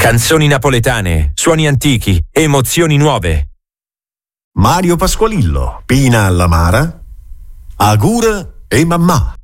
Canzoni napoletane, suoni antichi, emozioni nuove. Mario Pasqualillo, Pina Allamara, Agura e Mammà.